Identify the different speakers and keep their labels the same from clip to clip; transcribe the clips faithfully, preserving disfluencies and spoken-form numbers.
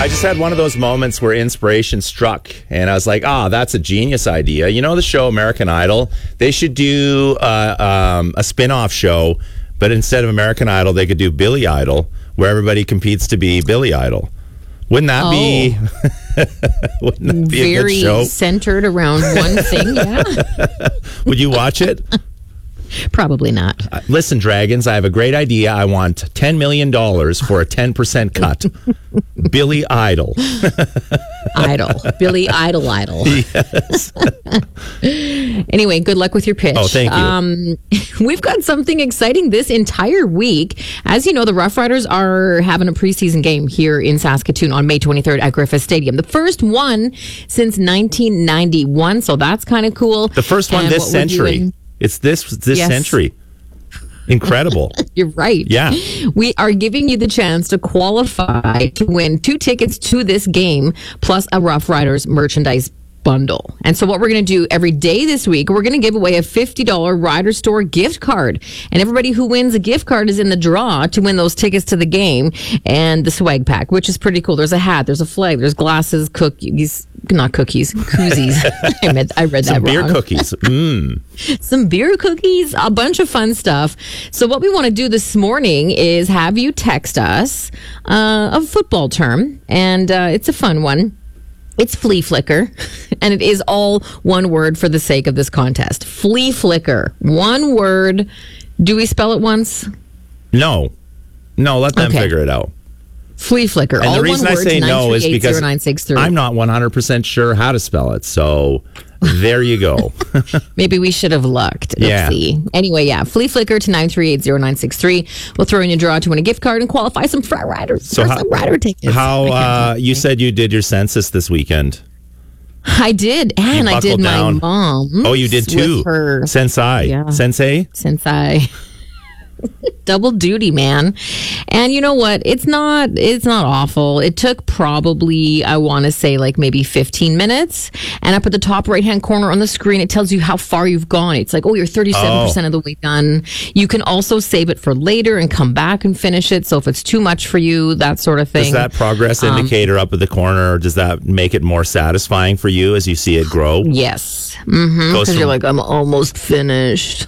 Speaker 1: I just had one of those moments where inspiration struck, and I was like, ah, oh, that's a genius idea. You know the show American Idol? They should do uh, um, a spin-off show, but instead of American Idol, they could do Billy Idol, where everybody competes to be Billy Idol. Wouldn't that oh. be wouldn't that be
Speaker 2: very
Speaker 1: a good show?
Speaker 2: Centered around one thing, yeah.
Speaker 1: Would you watch it?
Speaker 2: Probably not.
Speaker 1: Uh, listen, Dragons, I have a great idea. I want ten million dollars for a ten percent cut. Billy Idol.
Speaker 2: Idol. Billy Idol Idol.
Speaker 1: Yes.
Speaker 2: Anyway, good luck with your pitch.
Speaker 1: Oh, thank you.
Speaker 2: Um, we've got something exciting this entire week. As you know, the Rough Riders are having a preseason game here in Saskatoon on May twenty-third at Griffith Stadium. The first one since nineteen ninety-one, so that's kind of cool.
Speaker 1: The first one
Speaker 2: and
Speaker 1: this century. Doing, it's this this yes. century. Incredible.
Speaker 2: You're right.
Speaker 1: Yeah.
Speaker 2: We are giving you the chance to qualify to win two tickets to this game plus a Rough Riders merchandise bundle. And so what we're going to do every day this week, we're going to give away a fifty dollars Rider Store gift card. And everybody who wins a gift card is in the draw to win those tickets to the game and the swag pack, which is pretty cool. There's a hat, there's a flag, there's glasses, cookies, not cookies, koozies. I, read, I read that
Speaker 1: Some
Speaker 2: wrong.
Speaker 1: beer cookies. Mm.
Speaker 2: Some beer cookies, a bunch of fun stuff. So what we want to do this morning is have you text us uh, a football term, and uh, it's a fun one. It's flea flicker, and it is all one word for the sake of this contest. Flea flicker, one word. Do we spell it once?
Speaker 1: No. No, let them
Speaker 2: okay.
Speaker 1: figure it out.
Speaker 2: Flea flicker,
Speaker 1: and
Speaker 2: all
Speaker 1: the reason
Speaker 2: one
Speaker 1: I
Speaker 2: word,
Speaker 1: say no is because I'm not one hundred percent sure how to spell it, so there you go.
Speaker 2: Maybe we should have looked.
Speaker 1: Yeah.
Speaker 2: Oopsie. Anyway, yeah, flea flicker to nine three eight zero nine six three. We'll throw in your draw to win a gift card and qualify some Frat Riders.
Speaker 1: So how,
Speaker 2: some Rider tickets.
Speaker 1: How uh, you said you did your census this weekend?
Speaker 2: I did, and I did
Speaker 1: down.
Speaker 2: my mom.
Speaker 1: Oh, you did too.
Speaker 2: Her.
Speaker 1: Sensei,
Speaker 2: yeah.
Speaker 1: Sensei,
Speaker 2: Sensei. Double duty, man. And you know what? It's not it's not awful. It took probably, I want to say, like maybe fifteen minutes. And up at the top right-hand corner on the screen, it tells you how far you've gone. It's like, oh, you're thirty-seven percent oh. of the way done. You can also save it for later and come back and finish it. So if it's too much for you, that sort of thing.
Speaker 1: Does that progress um, indicator up at the corner, does that make it more satisfying for you as you see it grow?
Speaker 2: Yes. Mm-hmm. Because you're like, I'm almost finished.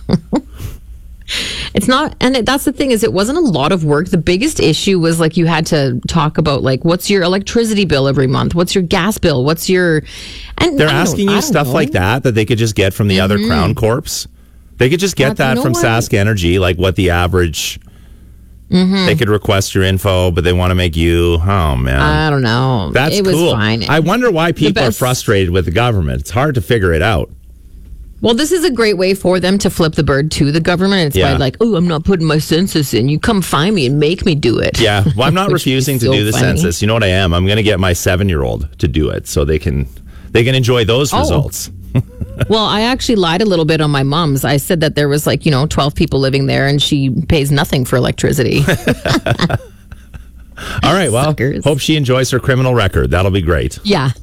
Speaker 2: It's not, and it, that's the thing is it wasn't a lot of work. The biggest issue was like you had to talk about like what's your electricity bill every month, what's your gas bill, what's your, and
Speaker 1: they're asking you stuff know. like that that they could just get from the mm-hmm. other Crown Corps. They could just get that's, that you know from what? Sask Energy, like what the average. Mm-hmm. They could request your info, but they want to make you. Oh man,
Speaker 2: I don't know.
Speaker 1: That's
Speaker 2: it
Speaker 1: cool.
Speaker 2: was fine.
Speaker 1: I wonder why people are frustrated with the government. It's hard to figure it out.
Speaker 2: Well, this is a great way for them to flip the bird to the government. It's yeah. by like, oh, I'm not putting my census in. You come find me and make me do it.
Speaker 1: Yeah, well, I'm not refusing to
Speaker 2: so
Speaker 1: do the
Speaker 2: funny.
Speaker 1: census. You know what I am? I'm going to get my seven-year-old to do it so they can they can enjoy those
Speaker 2: oh.
Speaker 1: results.
Speaker 2: Well, I actually lied a little bit on my mom's. I said that there was like, you know, twelve people living there and she pays nothing for electricity.
Speaker 1: All right, well,
Speaker 2: Suckers.
Speaker 1: Hope she enjoys her criminal record. That'll be great.
Speaker 2: Yeah,